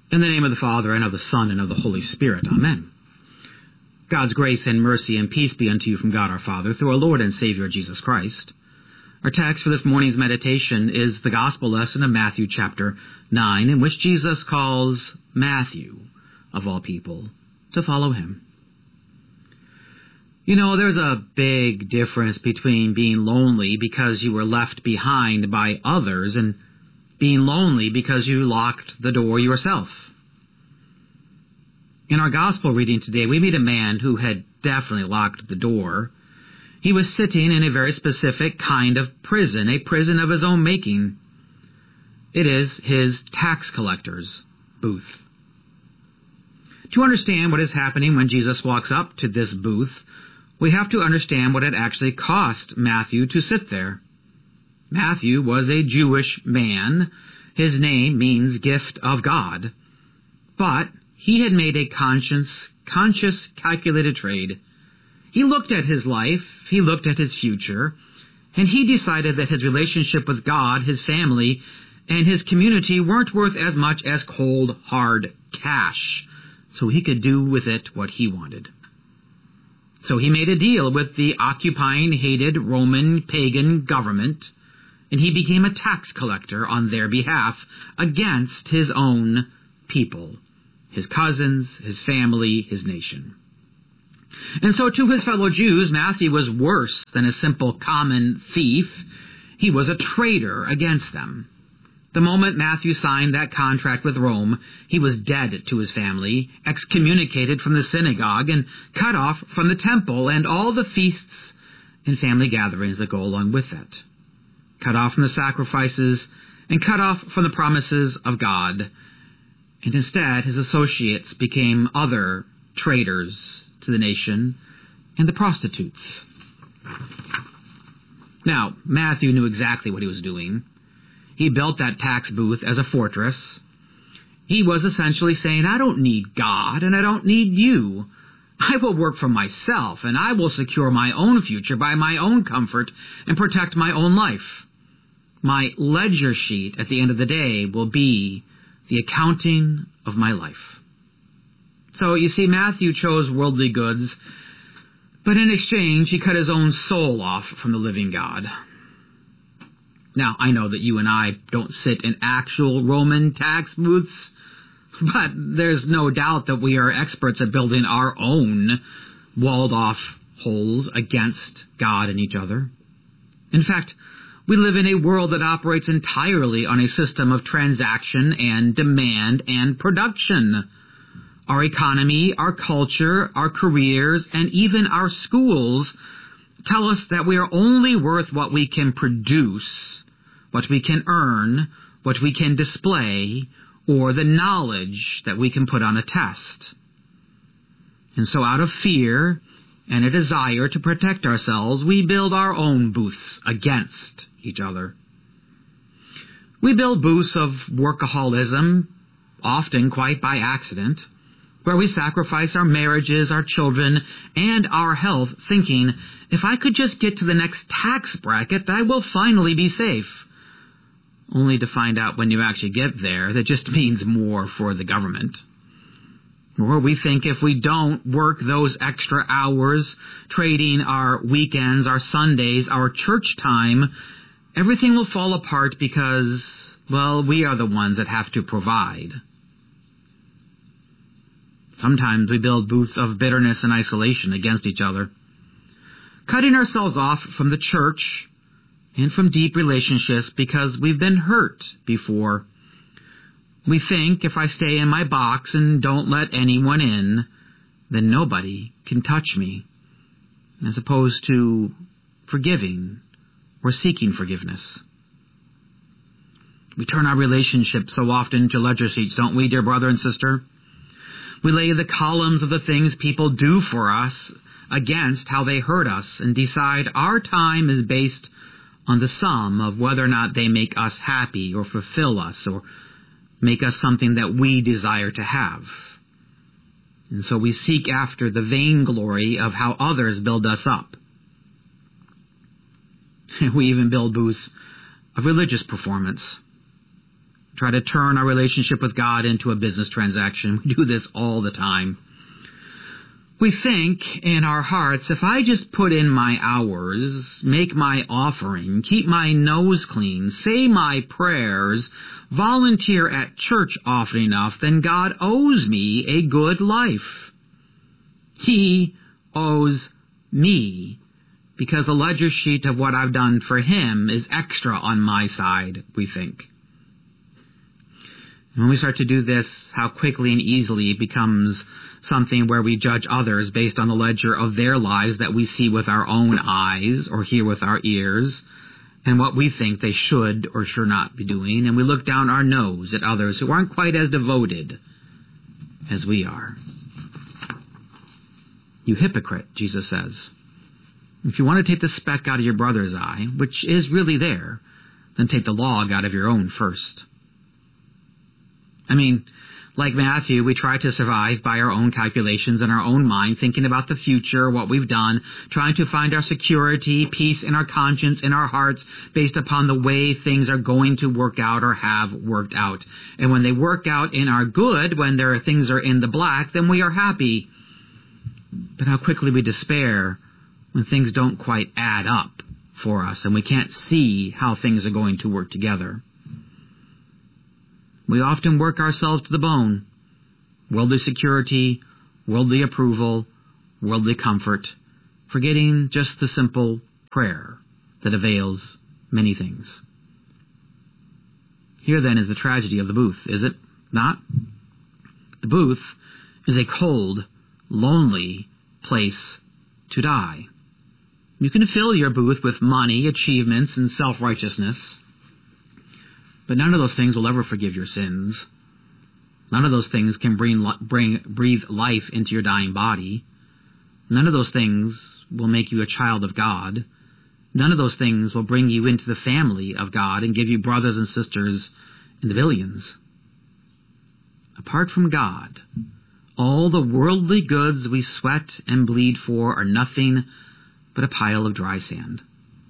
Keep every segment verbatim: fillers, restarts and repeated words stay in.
In the name of the Father, and of the Son, and of the Holy Spirit. Amen. God's grace and mercy and peace be unto you from God our Father, through our Lord and Savior Jesus Christ. Our text for this morning's meditation is the Gospel lesson of Matthew chapter nine, in which Jesus calls Matthew, of all people, to follow him. You know, there's a big difference between being lonely because you were left behind by others and being lonely because you locked the door yourself. In our gospel reading today, we meet a man who had definitely locked the door. He was sitting in a very specific kind of prison, a prison of his own making. It is his tax collector's booth. To understand what is happening when Jesus walks up to this booth, we have to understand what it actually cost Matthew to sit there. Matthew was a Jewish man. His name means gift of God. But he had made a conscious, conscious, calculated trade. He looked at his life, he looked at his future, and he decided that his relationship with God, his family, and his community weren't worth as much as cold, hard cash, so he could do with it what he wanted. So he made a deal with the occupying, hated Roman pagan government, and he became a tax collector on their behalf against his own people, his cousins, his family, his nation. And so to his fellow Jews, Matthew was worse than a simple common thief. He was a traitor against them. The moment Matthew signed that contract with Rome, he was dead to his family, excommunicated from the synagogue, and cut off from the temple and all the feasts and family gatherings that go along with it. Cut off from the sacrifices, and cut off from the promises of God. And instead, his associates became other traitors to the nation and the prostitutes. Now, Matthew knew exactly what he was doing. He built that tax booth as a fortress. He was essentially saying, I don't need God, and I don't need you. I will work for myself, and I will secure my own future by my own comfort and protect my own life. My ledger sheet at the end of the day will be the accounting of my life. So, you see, Matthew chose worldly goods, but in exchange, he cut his own soul off from the living God. Now, I know that you and I don't sit in actual Roman tax booths, but there's no doubt that we are experts at building our own walled-off holes against God and each other. In fact, we live in a world that operates entirely on a system of transaction and demand and production. Our economy, our culture, our careers, and even our schools tell us that we are only worth what we can produce, what we can earn, what we can display, or the knowledge that we can put on a test. And so out of fear and a desire to protect ourselves, we build our own booths against each other. We build booths of workaholism, often quite by accident, where we sacrifice our marriages, our children, and our health, thinking, if I could just get to the next tax bracket, I will finally be safe. Only to find out when you actually get there, that just means more for the government. Or we think if we don't work those extra hours, trading our weekends, our Sundays, our church time, everything will fall apart because, well, we are the ones that have to provide. Sometimes we build booths of bitterness and isolation against each other, cutting ourselves off from the church and from deep relationships because we've been hurt before. We think if I stay in my box and don't let anyone in, then nobody can touch me, as opposed to forgiving or seeking forgiveness. We turn our relationships so often into ledger sheets, don't we, dear brother and sister? We lay the columns of the things people do for us against how they hurt us and decide our time is based on the sum of whether or not they make us happy or fulfill us or make us something that we desire to have. And so we seek after the vainglory of how others build us up. We even build booths of religious performance. try to turn our relationship with God into a business transaction. We do this all the time. We think in our hearts, if I just put in my hours, make my offering, keep my nose clean, say my prayers, volunteer at church often enough, then God owes me a good life. He owes me because the ledger sheet of what I've done for him is extra on my side, we think. And when we start to do this, how quickly and easily it becomes something where we judge others based on the ledger of their lives that we see with our own eyes or hear with our ears, and what we think they should or should not be doing, and we look down our nose at others who aren't quite as devoted as we are. You hypocrite, Jesus says. If you want to take the speck out of your brother's eye, which is really there, then take the log out of your own first. I mean, like Matthew, we try to survive by our own calculations in our own mind, thinking about the future, what we've done, trying to find our security, peace in our conscience, in our hearts, based upon the way things are going to work out or have worked out. And when they work out in our good, when there are things are in the black, then we are happy. But how quickly we despair when things don't quite add up for us and we can't see how things are going to work together. We often work ourselves to the bone. Worldly security, worldly approval, worldly comfort, forgetting just the simple prayer that avails many things. Here then is the tragedy of the booth, is it not? The booth is a cold, lonely place to die. You can fill your booth with money, achievements, and self-righteousness, but none of those things will ever forgive your sins. None of those things can bring, bring, breathe life into your dying body. None of those things will make you a child of God. None of those things will bring you into the family of God and give you brothers and sisters in the billions. Apart from God, all the worldly goods we sweat and bleed for are nothing but a pile of dry sand.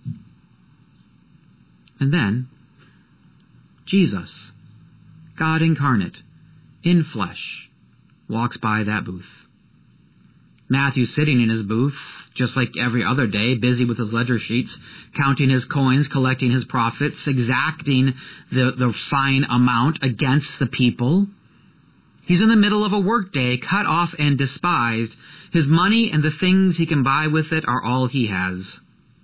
And then, Jesus, God incarnate, in flesh, walks by that booth. Matthew sitting in his booth, just like every other day, busy with his ledger sheets, counting his coins, collecting his profits, exacting the, the fine amount against the people. He's in the middle of a workday, cut off and despised. His money and the things he can buy with it are all he has.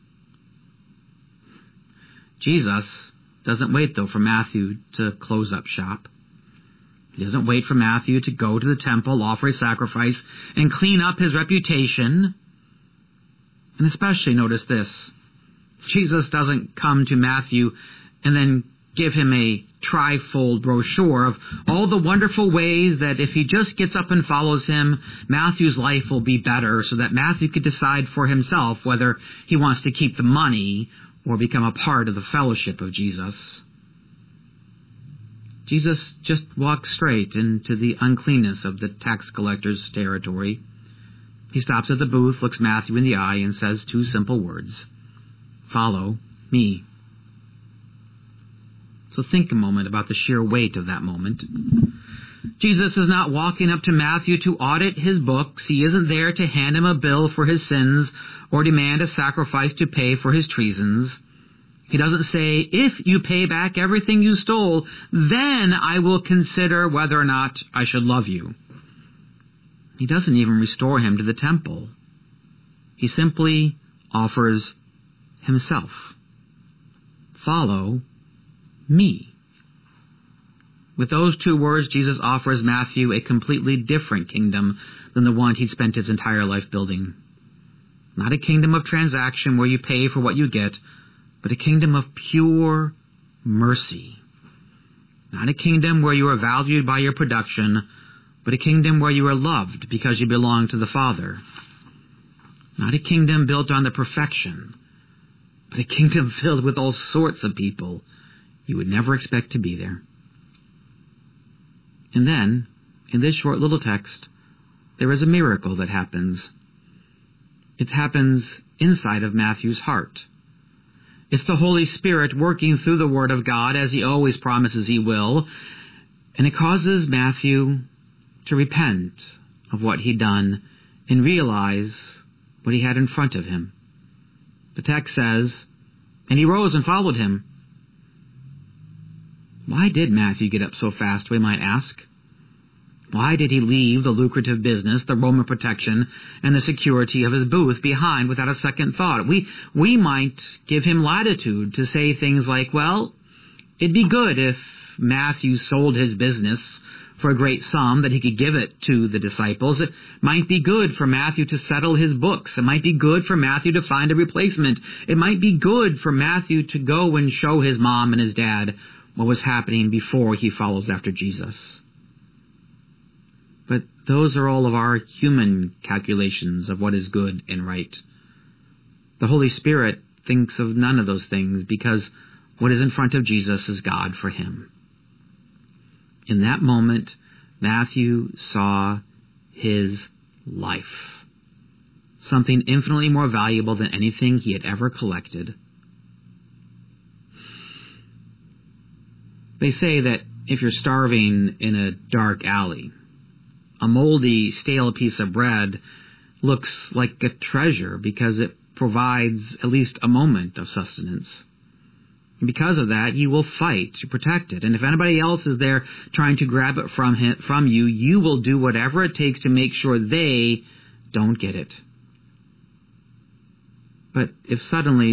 Jesus doesn't wait, though, for Matthew to close up shop. He doesn't wait for Matthew to go to the temple, offer a sacrifice, and clean up his reputation. And especially notice this. Jesus doesn't come to Matthew and then give him a trifold brochure of all the wonderful ways that if he just gets up and follows him, Matthew's life will be better, so that Matthew could decide for himself whether he wants to keep the money or become a part of the fellowship of Jesus. Jesus just walks straight into the uncleanness of the tax collector's territory. He stops at the booth, looks Matthew in the eye, and says two simple words, "Follow me." So think a moment about the sheer weight of that moment. Jesus is not walking up to Matthew to audit his books. He isn't there to hand him a bill for his sins or demand a sacrifice to pay for his treasons. He doesn't say, "If you pay back everything you stole, then I will consider whether or not I should love you." He doesn't even restore him to the temple. He simply offers himself. Follow me. With those two words, Jesus offers Matthew a completely different kingdom than the one he'd spent his entire life building. Not a kingdom of transaction where you pay for what you get, but a kingdom of pure mercy. Not a kingdom where you are valued by your production, but a kingdom where you are loved because you belong to the Father. Not a kingdom built on the perfection, but a kingdom filled with all sorts of people you would never expect to be there. And then, in this short little text, there is a miracle that happens. It happens inside of Matthew's heart. It's the Holy Spirit working through the Word of God, as He always promises He will, and it causes Matthew to repent of what he'd done and realize what he had in front of him. The text says, and he rose and followed him. Why did Matthew get up so fast, we might ask? Why did he leave the lucrative business, the Roman protection, and the security of his booth behind without a second thought? We, we might give him latitude to say things like, well, it'd be good if Matthew sold his business for a great sum that he could give it to the disciples. It might be good for Matthew to settle his books. It might be good for Matthew to find a replacement. It might be good for Matthew to go and show his mom and his dad what was happening before he follows after Jesus. But those are all of our human calculations of what is good and right. The Holy Spirit thinks of none of those things, because what is in front of Jesus is God for him. In that moment, Matthew saw his life, something infinitely more valuable than anything he had ever collected. They say that if you're starving in a dark alley, a moldy, stale piece of bread looks like a treasure because it provides at least a moment of sustenance. And because of that, you will fight to protect it. And if anybody else is there trying to grab it from him, from you, you will do whatever it takes to make sure they don't get it. But if suddenly